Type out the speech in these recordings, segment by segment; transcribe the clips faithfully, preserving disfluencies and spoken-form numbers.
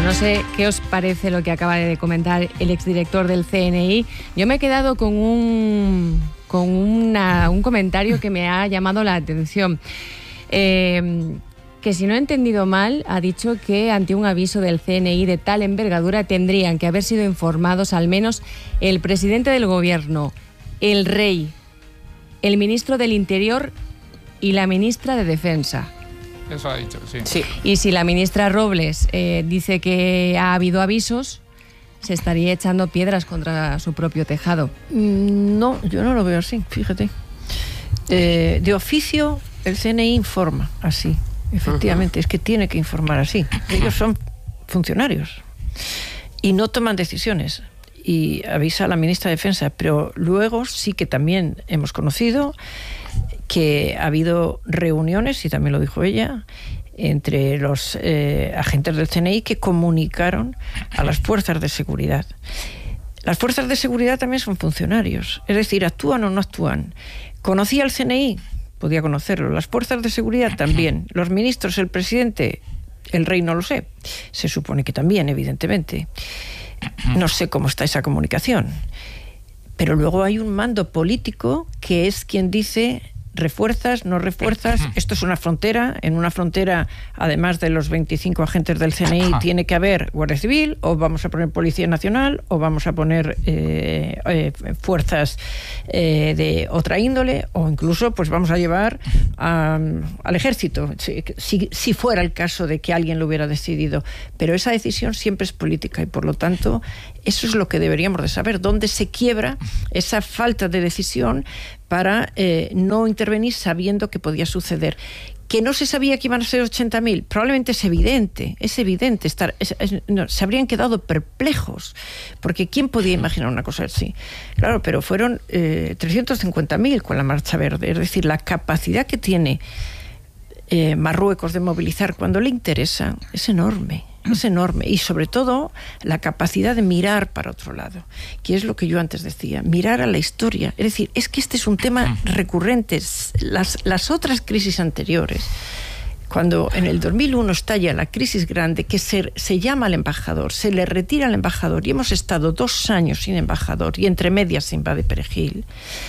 no sé qué os parece lo que acaba de comentar el exdirector del C N I. Yo me he quedado con un, con una, un comentario que me ha llamado la atención. Eh, que si no he entendido mal, ha dicho que ante un aviso del C N I de tal envergadura tendrían que haber sido informados al menos el presidente del gobierno, el rey, el ministro del Interior y la ministra de Defensa. Eso ha dicho, sí. sí. Y si la ministra Robles eh, dice que ha habido avisos, se estaría echando piedras contra su propio tejado. No, yo no lo veo así, fíjate. Eh, de oficio, el C N I informa así, efectivamente, uh-huh. Es que tiene que informar así. Ellos son funcionarios y no toman decisiones. Y avisa a la ministra de Defensa, pero luego sí que también hemos conocido que ha habido reuniones, y también lo dijo ella, entre los eh, agentes del C N I que comunicaron a las fuerzas de seguridad. Las fuerzas de seguridad también son funcionarios, es decir, actúan o no actúan. ¿Conocía el C N I? Podía conocerlo. Las fuerzas de seguridad también. Los ministros, el presidente, el rey no lo sé. Se supone que también, evidentemente. No sé cómo está esa comunicación. Pero luego hay un mando político que es quien dice refuerzas, no refuerzas. Esto es una frontera. En una frontera, además de los veinticinco agentes del C N I, tiene que haber Guardia Civil, o vamos a poner Policía Nacional, o vamos a poner eh, eh, fuerzas eh, de otra índole, o incluso pues vamos a llevar a, al ejército, si, si, si fuera el caso de que alguien lo hubiera decidido. Pero esa decisión siempre es política y por lo tanto eso es lo que deberíamos de saber, dónde se quiebra esa falta de decisión para eh, no intervenir sabiendo que podía suceder. Que no se sabía que iban a ser ochenta mil, probablemente es evidente, es evidente, estar, es, es, no, se habrían quedado perplejos, porque ¿quién podía imaginar una cosa así? Claro, pero fueron eh, trescientos cincuenta mil con la Marcha Verde, es decir, la capacidad que tiene eh, Marruecos de movilizar cuando le interesa es enorme. Es enorme, y sobre todo la capacidad de mirar para otro lado, que es lo que yo antes decía, mirar a la historia. Es decir, es que este es un tema recurrente. Las, las otras crisis anteriores, cuando en el dos mil uno estalla la crisis grande, que se, se llama al embajador, se le retira al embajador, y hemos estado dos años sin embajador, y entre medias se invade Perejil.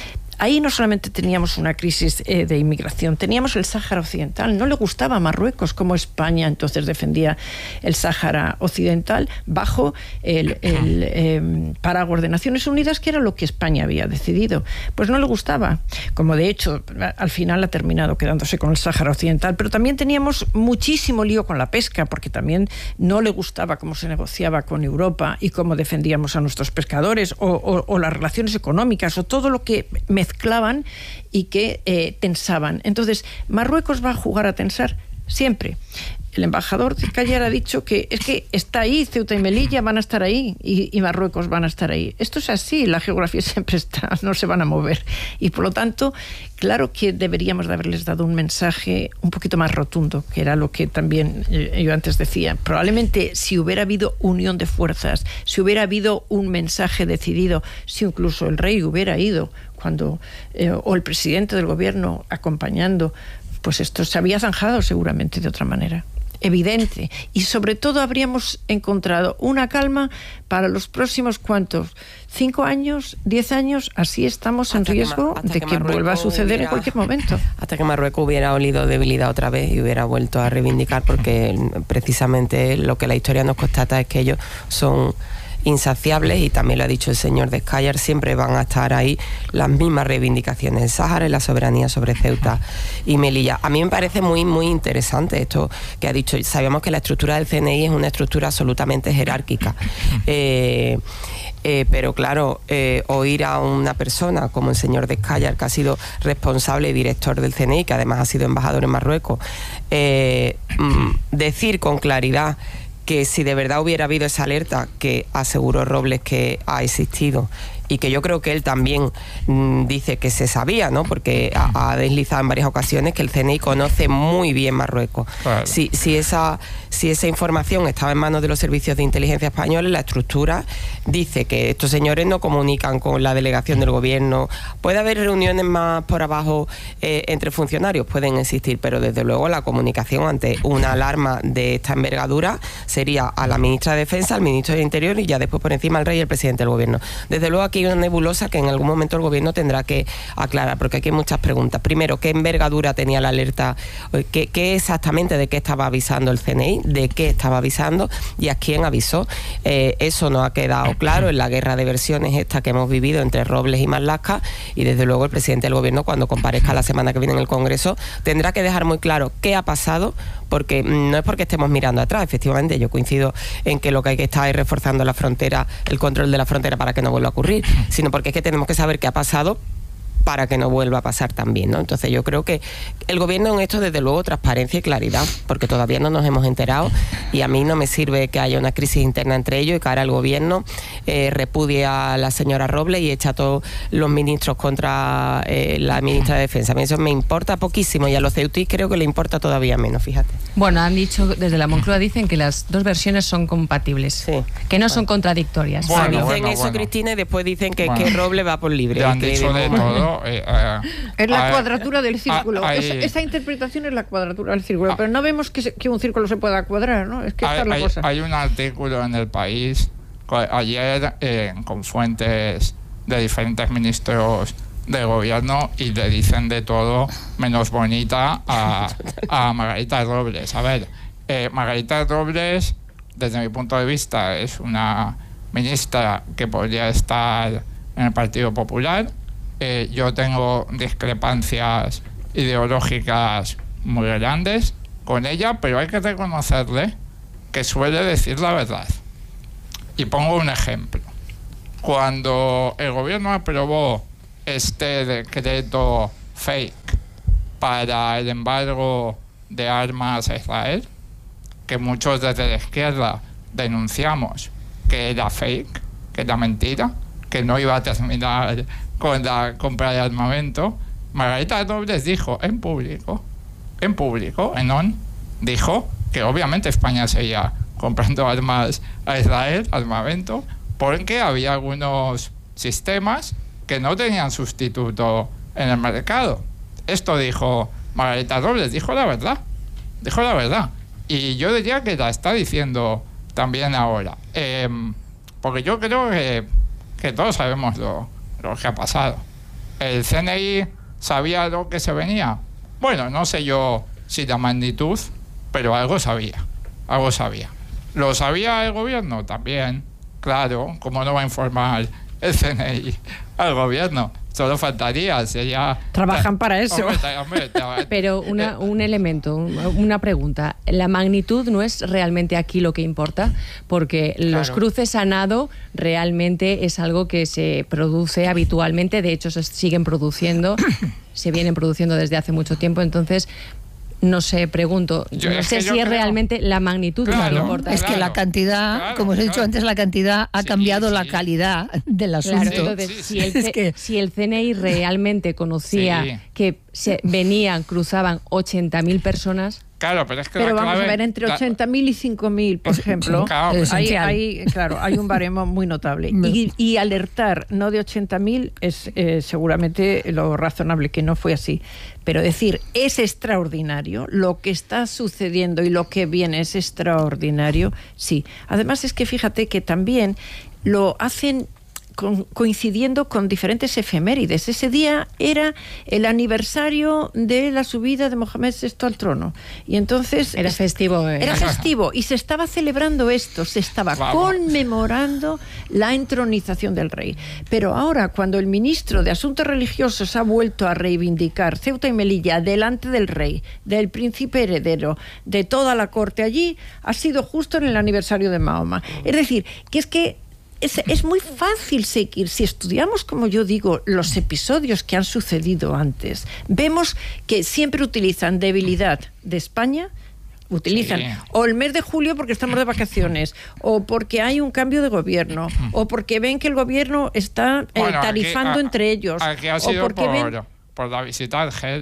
Ahí no solamente teníamos una crisis eh, de inmigración, teníamos el Sáhara Occidental. No le gustaba a Marruecos como España entonces defendía el Sáhara Occidental bajo el, el eh, paraguas de Naciones Unidas, que era lo que España había decidido. Pues no le gustaba, como de hecho al final ha terminado quedándose con el Sáhara Occidental. Pero también teníamos muchísimo lío con la pesca, porque también no le gustaba cómo se negociaba con Europa y cómo defendíamos a nuestros pescadores, o, o, o las relaciones económicas, o todo lo que me mezclaban y que eh, tensaban. Entonces, Marruecos va a jugar a tensar siempre. El embajador de Callar ha dicho que es que está ahí, Ceuta y Melilla van a estar ahí y, y Marruecos van a estar ahí. Esto es así, la geografía siempre está, no se van a mover. Y por lo tanto, claro que deberíamos de haberles dado un mensaje un poquito más rotundo, que era lo que también eh, yo antes decía. Probablemente si hubiera habido unión de fuerzas, si hubiera habido un mensaje decidido, si incluso el rey hubiera ido cuando eh, o el presidente del gobierno acompañando, pues esto se había zanjado seguramente de otra manera. Evidente, y sobre todo habríamos encontrado una calma para los próximos ¿cuántos? ¿Cinco años? ¿Diez años? Así estamos en riesgo que, de que, que vuelva a suceder hubiera, en cualquier momento. Hasta que Marruecos hubiera olido debilidad otra vez y hubiera vuelto a reivindicar, porque precisamente lo que la historia nos constata es que ellos son insaciables, y también lo ha dicho el señor de Callar, siempre van a estar ahí las mismas reivindicaciones, el Sáhara y la soberanía sobre Ceuta y Melilla. A mí me parece muy muy interesante esto que ha dicho. Sabemos que la estructura del C N I es una estructura absolutamente jerárquica, eh, eh, pero claro, eh, oír a una persona como el señor de Callar, que ha sido responsable y director del C N I, que además ha sido embajador en Marruecos, eh, decir con claridad que si de verdad hubiera habido esa alerta que aseguró Robles que ha existido, y que yo creo que él también mmm, dice que se sabía, ¿no? Porque ha, ha deslizado en varias ocasiones que el C N I conoce muy bien Marruecos. Claro. Si, si, esa, si esa información estaba en manos de los servicios de inteligencia españoles, la estructura dice que estos señores no comunican con la delegación del gobierno. Puede haber reuniones más por abajo eh, entre funcionarios, pueden existir, pero desde luego la comunicación ante una alarma de esta envergadura sería a la ministra de Defensa, al ministro de Interior y ya después por encima al rey y el presidente del gobierno. Desde luego aquí hay una nebulosa que en algún momento el gobierno tendrá que aclarar, porque aquí hay muchas preguntas. Primero, ¿qué envergadura tenía la alerta? ¿Qué, qué exactamente de qué estaba avisando el C N I? ¿De qué estaba avisando? ¿Y a quién avisó? Eh, eso no ha quedado claro en la guerra de versiones esta que hemos vivido entre Robles y Marlaska, y desde luego el presidente del gobierno, cuando comparezca la semana que viene en el Congreso, tendrá que dejar muy claro qué ha pasado, porque no es porque estemos mirando atrás. Efectivamente, yo coincido en que lo que hay que estar es reforzando la frontera, el control de la frontera para que no vuelva a ocurrir, sino porque es que tenemos que saber qué ha pasado para que no vuelva a pasar también, ¿no? Entonces yo creo que el gobierno en esto, desde luego, transparencia y claridad, porque todavía no nos hemos enterado, y a mí no me sirve que haya una crisis interna entre ellos y que ahora el gobierno eh, repudie a la señora Robles y echa a todos los ministros contra eh, la ministra de Defensa. A mí eso me importa poquísimo, y a los ceutíes creo que le importa todavía menos, fíjate. Bueno, han dicho, desde la Moncloa dicen que las dos versiones son compatibles, sí, que no bueno. son contradictorias. Bueno, dicen bueno, eso, bueno. Cristina, y después dicen que, bueno. que Robles va por libre. Le han que dicho de todo. Eh, eh, es la eh, cuadratura del círculo. hay, esa, esa interpretación es la cuadratura del círculo, pero no vemos que, se, que un círculo se pueda cuadrar, ¿no? Es que hay, esta es la hay, cosa. Hay un artículo en El País ayer eh, con fuentes de diferentes ministros de gobierno y le dicen de todo menos bonita a, a Margarita Robles. A ver, eh, Margarita Robles, desde mi punto de vista, es una ministra que podría estar en el Partido Popular. Eh, yo tengo discrepancias ideológicas muy grandes con ella, pero hay que reconocerle que suele decir la verdad. Y pongo un ejemplo. Cuando el gobierno aprobó este decreto fake para el embargo de armas a Israel, que muchos desde la izquierda denunciamos que era fake, que era mentira, que no iba a terminar con la compra de armamento, Margarita Robles dijo en público, en público, en ON, dijo que obviamente España seguía comprando armas a Israel, armamento, porque había algunos sistemas que no tenían sustituto en el mercado. Esto dijo Margarita Robles, dijo la verdad, dijo la verdad. Y yo diría que la está diciendo también ahora. Eh, porque yo creo que, que todos sabemos lo, lo que ha pasado. ¿El C N I sabía lo que se venía? Bueno, no sé yo si la magnitud, pero algo sabía, algo sabía. ¿Lo sabía el gobierno? También, claro, ¿cómo no va a informar el C N I al gobierno? Solo faltaría, sería... Trabajan para eso. Hombre, hombre, pero una, un elemento, una pregunta. ¿La magnitud no es realmente aquí lo que importa? Porque claro, los cruces a nado realmente es algo que se produce habitualmente, de hecho se siguen produciendo, se vienen produciendo desde hace mucho tiempo, entonces... No sé, pregunto, yo, no es sé si creo, es realmente la magnitud claro, lo que importa. Es que la cantidad, claro, como os he dicho claro. antes, la cantidad ha sí, cambiado sí. la calidad del asunto. Claro, entonces, sí, si, el, es que... si el C N I realmente conocía sí. que se venían, cruzaban ochenta mil personas... Claro, pero es que Pero la vamos clave, a ver, entre ochenta mil y cinco mil, por ejemplo, claro, hay, hay, claro, hay un baremo muy notable. Y, y alertar no de ochenta mil es eh, seguramente lo razonable, que no fue así. Pero decir, es extraordinario, lo que está sucediendo y lo que viene es extraordinario, sí. Además es que fíjate que también lo hacen... Con, coincidiendo con diferentes efemérides. Ese día era el aniversario de la subida de Mohamed sexto al trono. Y entonces... Era festivo. Eh. Era festivo. Y se estaba celebrando esto, se estaba Vamos. conmemorando la entronización del rey. Pero ahora, cuando el ministro de Asuntos Religiosos ha vuelto a reivindicar Ceuta y Melilla delante del rey, del príncipe heredero, de toda la corte allí, ha sido justo en el aniversario de Mahoma. Es decir, que es que Es, es muy fácil seguir. Si estudiamos, como yo digo, los episodios que han sucedido antes, vemos que siempre utilizan debilidad de España, utilizan sí. o el mes de julio porque estamos de vacaciones, o porque hay un cambio de gobierno, o porque ven que el gobierno está eh, bueno, tarifando aquí, a, entre ellos. Aquí ha sido o porque por, ven... por la visita al G E L.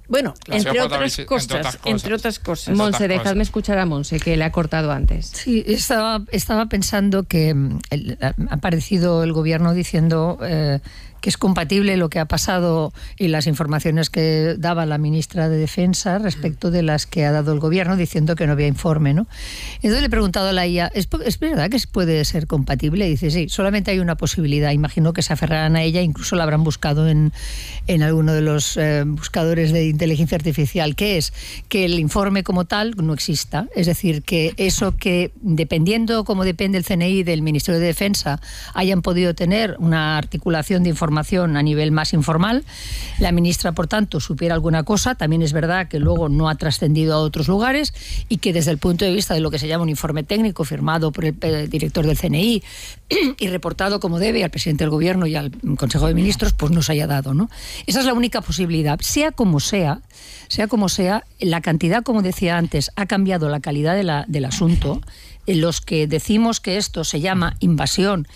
Bueno, Claro. entre, Sí, otras entre cosas, otras cosas. entre otras cosas. Monse, otras dejadme cosas. escuchar a Monse, que le ha cortado antes. Sí, estaba, estaba pensando que mm, el- ha aparecido el gobierno diciendo eh, que es compatible lo que ha pasado y las informaciones que daba la ministra de Defensa respecto de las que ha dado el gobierno, diciendo que no había informe, ¿no? Entonces le he preguntado a la I A, ¿es, po- ¿es verdad que puede ser compatible? Y dice, sí, solamente hay una posibilidad. Imagino que se aferrarán a ella, incluso la habrán buscado en, en alguno de los eh, buscadores de inteligencia artificial, que es que el informe como tal no exista. Es decir, que eso que, dependiendo como depende el C N I del Ministerio de Defensa, hayan podido tener una articulación de información a nivel más informal. La ministra, por tanto, supiera alguna cosa. También es verdad que luego no ha trascendido a otros lugares y que desde el punto de vista de lo que se llama un informe técnico firmado por el, el director del C N I y reportado como debe al presidente del gobierno y al Consejo de Ministros, pues no se haya dado, ¿no? Esa es la única posibilidad. Sea como sea, sea como sea, la cantidad, como decía antes, ha cambiado la calidad de la, del asunto. Los que decimos que esto se llama invasión,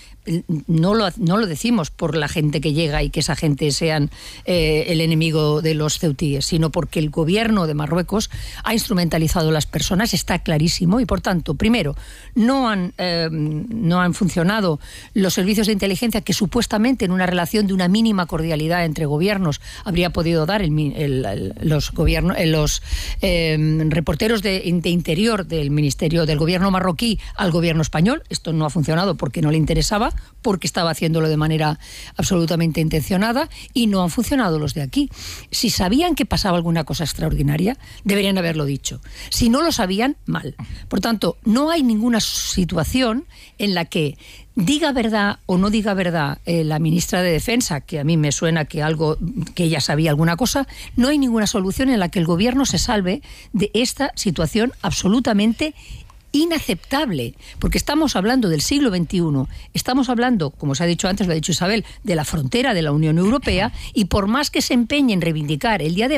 no lo, no lo decimos por la gente que llega y que esa gente sean eh, el enemigo de los ceutíes, sino porque el gobierno de Marruecos ha instrumentalizado a las personas, está clarísimo, y por tanto, primero, no han, eh, no han funcionado los servicios de inteligencia que supuestamente en una relación de una mínima cordialidad entre gobiernos habría podido dar el, el, el, los, gobierno, los eh, reporteros de, de interior del Ministerio del Gobierno marroquí al gobierno español. Esto no ha funcionado porque no le interesaba, porque estaba haciéndolo de manera absolutamente intencionada, y no han funcionado los de aquí. Si sabían que pasaba alguna cosa extraordinaria, deberían haberlo dicho. Si no lo sabían, mal. Por tanto, no hay ninguna situación en la que diga verdad o no diga verdad eh, la ministra de Defensa, que a mí me suena que algo, que ella sabía alguna cosa. No hay ninguna solución en la que el gobierno se salve de esta situación absolutamente inaceptable, porque estamos hablando del siglo veintiuno, estamos hablando, como se ha dicho antes, lo ha dicho Isabel, de la frontera de la Unión Europea, y por más que se empeñe en reivindicar el día de